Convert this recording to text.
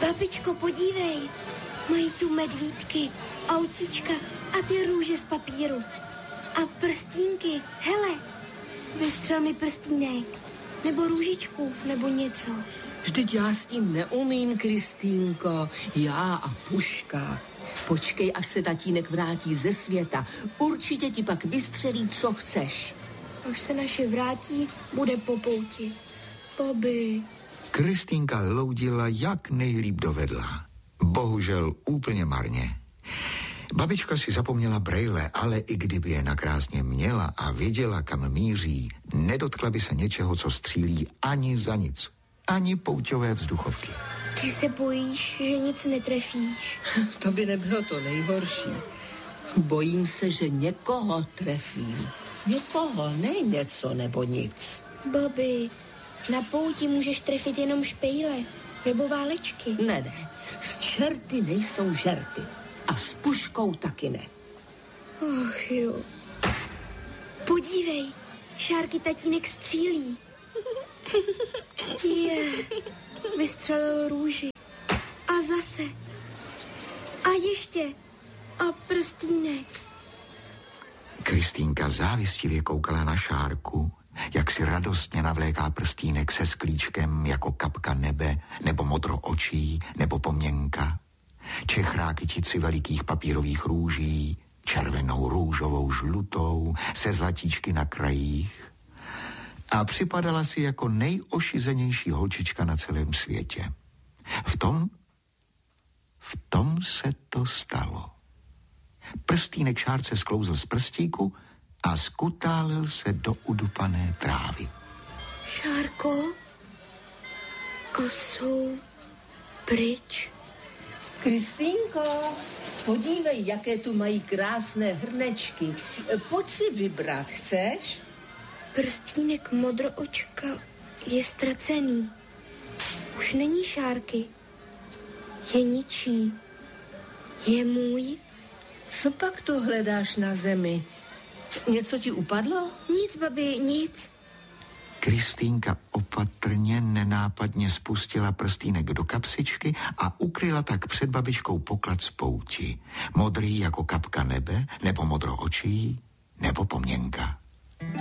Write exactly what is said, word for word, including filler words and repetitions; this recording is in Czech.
Babičko, podívej. Mají tu medvídky, autíčka a ty růže z papíru. A prstínky. Hele, vystřel mi prstínek. Nebo růžičku, nebo něco. Vždyť já s tím neumím, Kristýnko. Já a puška. Počkej, až se tatínek vrátí ze světa. Určitě ti pak vystřelí, co chceš. Až se naše vrátí, bude po pouti. Babi. Kristýnka loudila, jak nejlíp dovedla. Bohužel úplně marně. Babička si zapomněla brejle, ale i kdyby je nakrásně měla a věděla, kam míří, nedotkla by se něčeho, co střílí ani za nic. Ani pouťové vzduchovky. Ty se bojíš, že nic netrefíš? To by nebylo to nejhorší. Bojím se, že někoho trefím. Někoho, ne něco nebo nic. Babi, na pouti můžeš trefit jenom špejle nebo válečky. Ne, ne, z čerty nejsou žerty. A s puškou taky ne. Och jo. Podívej, Šárky tatínek střílí. Je, vystřelil růži. A zase. A ještě. A prstýnek. Kristýnka závistivě koukala na Šárku, jak si radostně navléká prstýnek se sklíčkem jako kapka nebe, nebo modro očí, nebo poměnka. Čechrá kytici velikých papírových růží, červenou, růžovou, žlutou, se zlatíčky na krajích. A připadala si jako nejošizenější holčička na celém světě. V tom, v tom se to stalo. Prstýnek Šárce sklouzl z prstíku a skutálil se do udupané trávy. Šárko? A jsou pryč. Kristýnko, podívej, jaké tu mají krásné hrnečky. Pojď si vybrat, chceš? Prstýnek modroočka je ztracený. Už není Šárky. Je ničí. Je můj? Co pak to hledáš na zemi? Něco ti upadlo? Nic, babi, nic. Kristýnka opatrně, nenápadně spustila prstýnek do kapsičky a ukryla tak před babičkou poklad z pouti. Modrý jako kapka nebe, nebo modro očí, nebo poměnka.